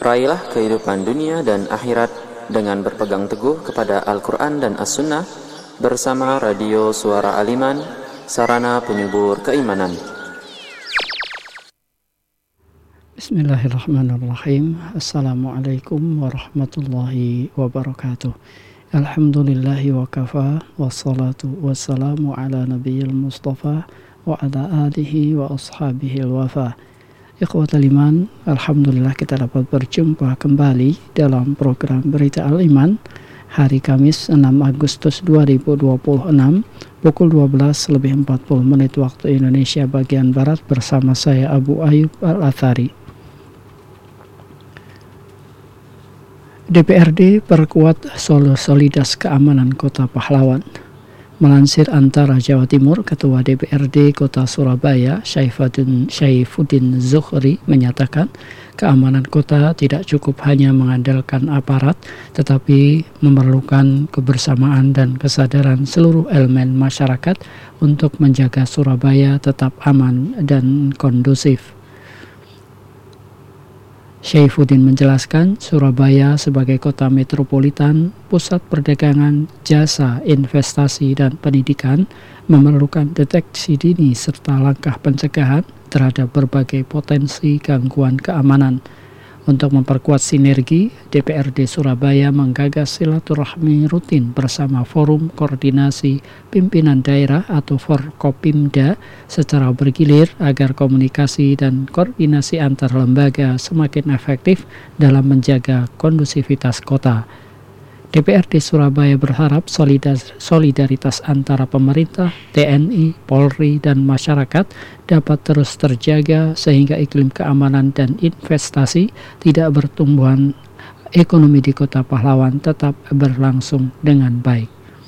Raihlah kehidupan dunia dan akhirat dengan berpegang teguh kepada Al-Quran dan As-Sunnah bersama Radio Suara Al-Iman, sarana penyubur keimanan. Bismillahirrahmanirrahim. Assalamualaikum warahmatullahi wabarakatuh. Alhamdulillahi wa kafa, wassalatu wassalamu ala nabiyil mustafa wa ala alihi wa ashabihi al-wafa. Ikhwatal iman, alhamdulillah kita dapat berjumpa kembali dalam program Berita Al-Iman hari Kamis 6 Agustus 2026 pukul 12:40 waktu Indonesia bagian Barat bersama saya Abu Ayyub Al-Athari. DPRD perkuat soliditas keamanan Kota Pahlawan. Melansir Antara Jawa Timur, Ketua DPRD Kota Surabaya, Syaifuddin Zuhri menyatakan keamanan kota tidak cukup hanya mengandalkan aparat, tetapi memerlukan kebersamaan dan kesadaran seluruh elemen masyarakat untuk menjaga Surabaya tetap aman dan kondusif. Syaifuddin menjelaskan Surabaya sebagai kota metropolitan, pusat perdagangan, jasa, investasi, dan pendidikan memerlukan deteksi dini serta langkah pencegahan terhadap berbagai potensi gangguan keamanan. Untuk memperkuat sinergi, DPRD Surabaya menggagas silaturahmi rutin bersama Forum Koordinasi Pimpinan Daerah atau Forkopimda secara bergilir agar komunikasi dan koordinasi antar lembaga semakin efektif dalam menjaga kondusivitas kota. DPRD Surabaya berharap solidaritas antara pemerintah, TNI, Polri, dan masyarakat dapat terus terjaga sehingga iklim keamanan dan investasi tidak bertumbuhan ekonomi di Kota Pahlawan tetap berlangsung dengan baik.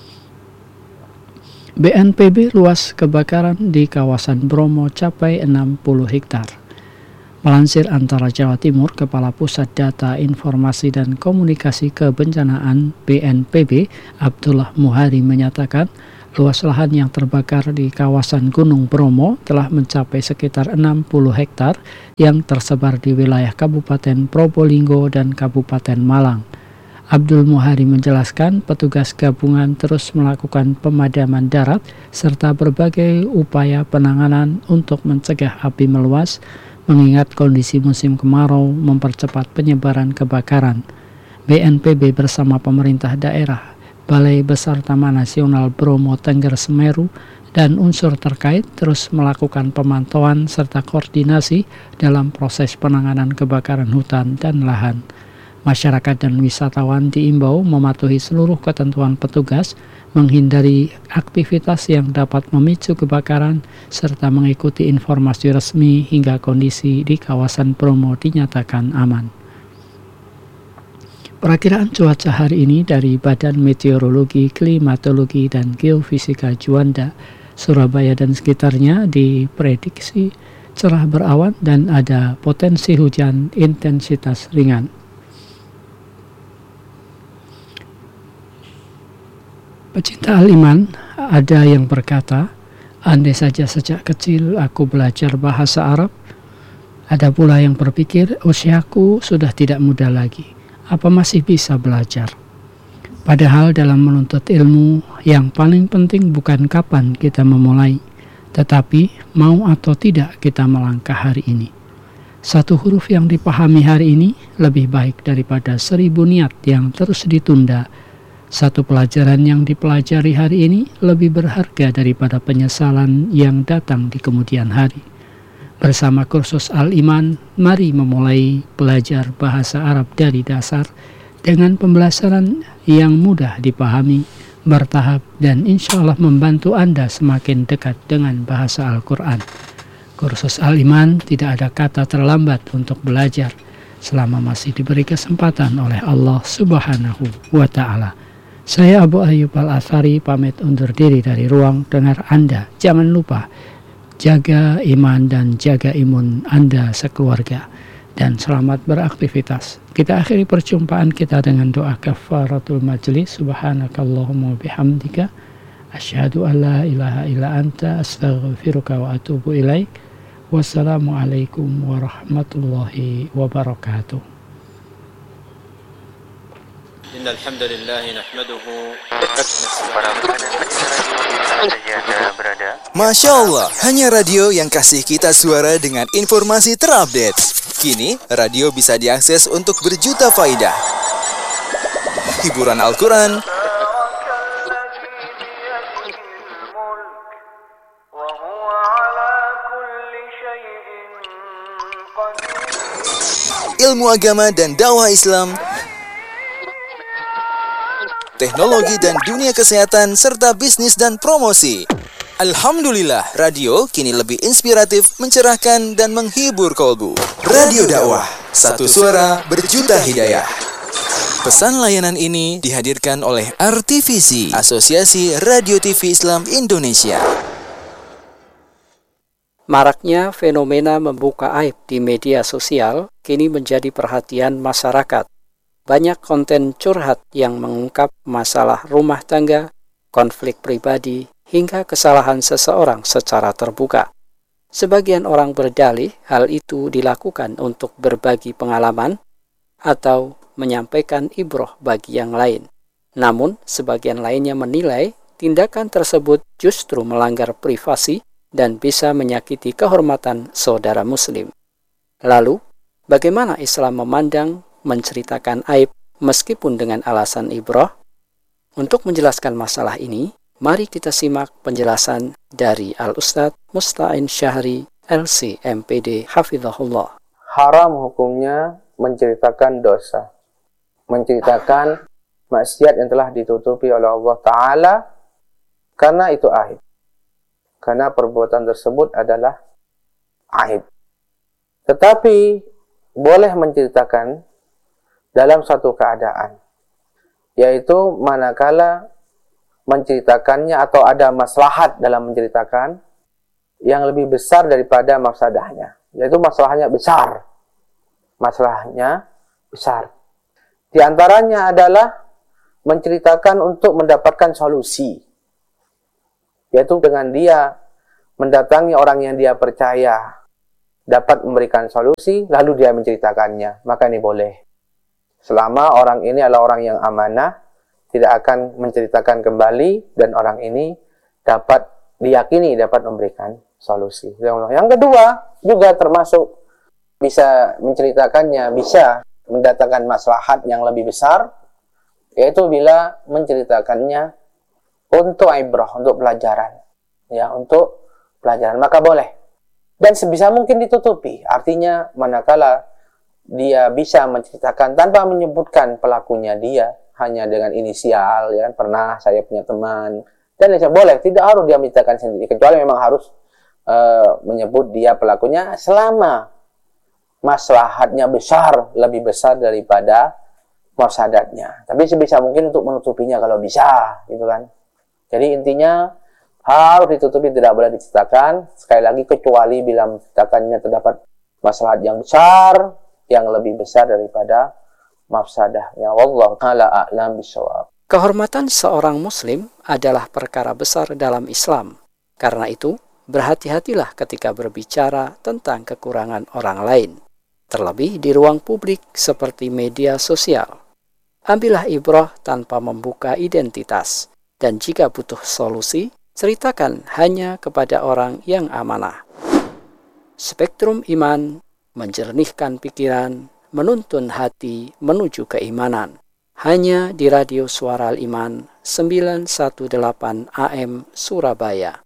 BNPB luas kebakaran di kawasan Bromo capai 60 hektar. Melansir Antara Jawa Timur, Kepala Pusat Data Informasi dan Komunikasi Kebencanaan BNPB, Abdullah Muhari menyatakan, luas lahan yang terbakar di kawasan Gunung Bromo telah mencapai sekitar 60 hektar yang tersebar di wilayah Kabupaten Probolinggo dan Kabupaten Malang. Abdul Muhari menjelaskan petugas gabungan terus melakukan pemadaman darat serta berbagai upaya penanganan untuk mencegah api meluas, mengingat kondisi musim kemarau mempercepat penyebaran kebakaran. BNPB bersama pemerintah daerah, Balai Besar Taman Nasional Bromo Tengger Semeru, dan unsur terkait terus melakukan pemantauan serta koordinasi dalam proses penanganan kebakaran hutan dan lahan. Masyarakat dan wisatawan diimbau mematuhi seluruh ketentuan petugas, menghindari aktivitas yang dapat memicu kebakaran, serta mengikuti informasi resmi hingga kondisi di kawasan Bromo dinyatakan aman. Perakiraan cuaca hari ini dari Badan Meteorologi, Klimatologi, dan Geofisika Juanda, Surabaya dan sekitarnya diprediksi cerah berawan dan ada potensi hujan intensitas ringan. Pecinta Al-Iman, ada yang berkata, andai saja sejak kecil aku belajar bahasa Arab. Ada pula yang berpikir, usiaku sudah tidak muda lagi, apa masih bisa belajar? Padahal dalam menuntut ilmu, yang paling penting bukan kapan kita memulai, tetapi mau atau tidak kita melangkah hari ini. Satu huruf yang dipahami hari ini lebih baik daripada 1000 niat yang terus ditunda. Satu pelajaran yang dipelajari hari ini lebih berharga daripada penyesalan yang datang di kemudian hari. Bersama kursus Al-Iman, mari memulai belajar bahasa Arab dari dasar dengan pembelajaran yang mudah dipahami, bertahap, dan insya Allah membantu Anda semakin dekat dengan bahasa Al-Quran. Kursus Al-Iman tidak ada kata terlambat untuk belajar selama masih diberi kesempatan oleh Allah Subhanahu wa Ta'ala. Saya Abu Ayyub Al-Athari pamit undur diri dari ruang dengar Anda. Jangan lupa jaga iman dan jaga imun Anda sekeluarga, dan selamat beraktivitas. Kita akhiri perjumpaan kita dengan doa kafaratul majlis. Subhanakallahumma bihamdika asyhadu an la ilaha illa anta astaghfiruka wa atubu ilaik. Wassalamualaikum warahmatullahi wabarakatuh. إن الحمد لله نحمده. Masya Allah, hanya radio yang kasih kita suara dengan informasi terupdate. Kini, radio bisa diakses untuk berjuta faidah. Hiburan Al-Quran, ilmu agama dan dakwah Islam, teknologi dan dunia kesehatan, serta bisnis dan promosi. Alhamdulillah, radio kini lebih inspiratif, mencerahkan, dan menghibur kolbu. Radio dakwah, satu suara berjuta hidayah. Pesan layanan ini dihadirkan oleh RTVC, Asosiasi Radio TV Islam Indonesia. Maraknya fenomena membuka aib di media sosial kini menjadi perhatian masyarakat. Banyak konten curhat yang mengungkap masalah rumah tangga, konflik pribadi, hingga kesalahan seseorang secara terbuka. Sebagian orang berdalih hal itu dilakukan untuk berbagi pengalaman atau menyampaikan ibroh bagi yang lain. Namun, sebagian lainnya menilai tindakan tersebut justru melanggar privasi dan bisa menyakiti kehormatan saudara muslim. Lalu, bagaimana Islam memandang menceritakan aib meskipun dengan alasan ibroh? Untuk menjelaskan masalah ini, mari kita simak penjelasan dari Al-Ustadz Musta'in Syahri LC MPD Hafizahullah. Haram hukumnya menceritakan dosa, menceritakan maksiat yang telah ditutupi oleh Allah Ta'ala, karena itu aib. Karena perbuatan tersebut adalah aib. Tetapi boleh menceritakan dalam satu keadaan, yaitu manakala menceritakannya atau ada maslahat dalam menceritakan yang lebih besar daripada mafsadahnya, yaitu masalahnya besar. Masalahnya besar. Di antaranya adalah menceritakan untuk mendapatkan solusi, yaitu dengan dia mendatangi orang yang dia percaya dapat memberikan solusi, lalu dia menceritakannya, maka ini boleh. Selama orang ini adalah orang yang amanah, tidak akan menceritakan kembali, dan orang ini dapat diyakini dapat memberikan solusi. Yang kedua, juga termasuk bisa menceritakannya, bisa mendatangkan maslahat yang lebih besar, yaitu bila menceritakannya untuk ibrah, untuk pelajaran. Ya, untuk pelajaran, maka boleh. Dan sebisa mungkin ditutupi. Artinya, manakala dia bisa menceritakan tanpa menyebutkan pelakunya dia, hanya dengan inisial, ya, pernah saya punya teman, dan lain boleh, tidak harus dia menceritakan sendiri, kecuali memang harus menyebut dia pelakunya selama maslahatnya besar, lebih besar daripada mafsadatnya. Tapi sebisa mungkin untuk menutupinya kalau bisa, gitu kan. Jadi intinya harus ditutupi, tidak boleh diceritakan, sekali lagi kecuali bila menceritakannya terdapat maslahat yang besar, yang lebih besar daripada mafsadahnya. Wallahu ta'ala a'lam bishawab. Kehormatan seorang muslim adalah perkara besar dalam Islam. Karena itu, berhati-hatilah ketika berbicara tentang kekurangan orang lain, terlebih di ruang publik seperti media sosial. Ambillah ibrah tanpa membuka identitas, dan jika butuh solusi, ceritakan hanya kepada orang yang amanah. Spektrum iman menjernihkan pikiran, menuntun hati menuju keimanan. Hanya di Radio Suara Al-Iman 918 AM Surabaya.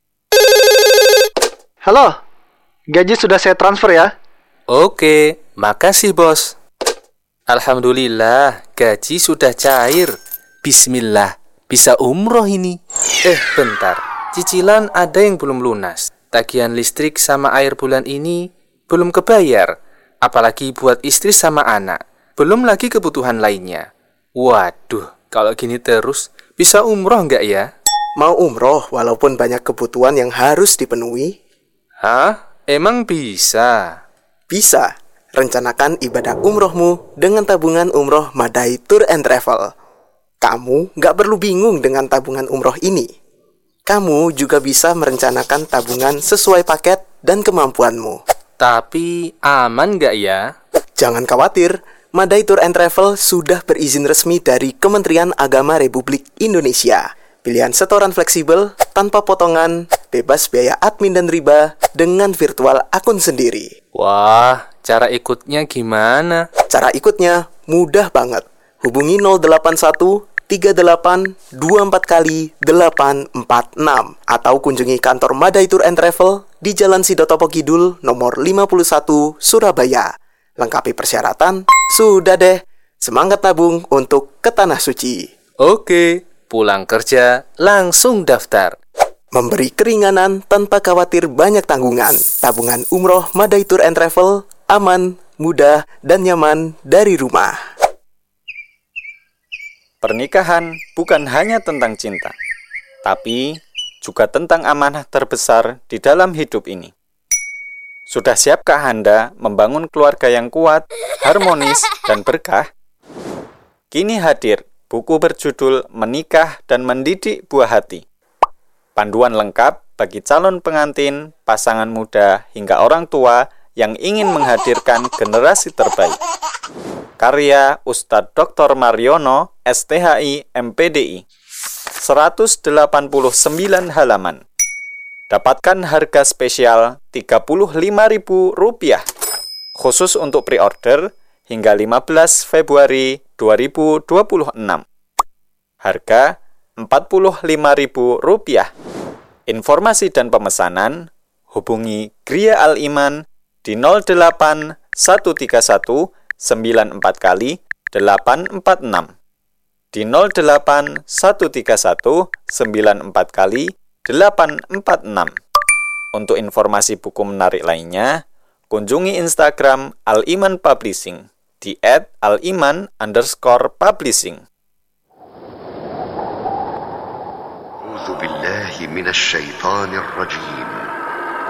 Halo, gaji sudah saya transfer ya? Oke, makasih bos. Alhamdulillah, gaji sudah cair. Bismillah, bisa umroh ini. Bentar, cicilan ada yang belum lunas. Tagihan listrik sama air bulan ini belum kebayar. Apalagi buat istri sama anak. Belum lagi kebutuhan lainnya. Waduh, kalau gini terus, bisa umroh nggak ya? Mau umroh walaupun banyak kebutuhan yang harus dipenuhi? Hah? Emang bisa? Bisa. Rencanakan ibadah umrohmu dengan tabungan umroh Madai Tour and Travel. Kamu nggak perlu bingung dengan tabungan umroh ini. Kamu juga bisa merencanakan tabungan sesuai paket dan kemampuanmu. Tapi aman nggak ya? Jangan khawatir, Madai Tour and Travel sudah berizin resmi dari Kementerian Agama Republik Indonesia. Pilihan setoran fleksibel, tanpa potongan, bebas biaya admin dan riba, dengan virtual akun sendiri. Wah, cara ikutnya gimana? Cara ikutnya mudah banget. Hubungi 081 38 24 kali 846 atau kunjungi kantor Madai Tour and Travel di Jalan Sidotopo Kidul nomor 51 Surabaya. Lengkapi persyaratan, sudah deh. Semangat nabung untuk ke Tanah Suci. Oke, pulang kerja langsung daftar. Memberi keringanan tanpa khawatir banyak tanggungan. Tabungan umroh Madai Tour and Travel, aman, mudah, dan nyaman dari rumah. Pernikahan bukan hanya tentang cinta, tapi juga tentang amanah terbesar di dalam hidup ini. Sudah siapkah Anda membangun keluarga yang kuat, harmonis, dan berkah? Kini hadir buku berjudul Menikah dan Mendidik Buah Hati. Panduan lengkap bagi calon pengantin, pasangan muda, hingga orang tua yang ingin menghadirkan generasi terbaik. Karya Ustadz Dr. Mariono, STHI, MPDI. 189 halaman. Dapatkan harga spesial Rp35.000 khusus untuk pre-order hingga 15 Februari 2026. Harga Rp45.000. Informasi dan pemesanan hubungi Gria Al-Iman di 08 131 94 kali 846 di 08 131 94 kali 846. Untuk informasi buku menarik lainnya, kunjungi Instagram Al-Iman Publishing di @aliman_publishing. A'udzu billahi minasy syaithanir rajim.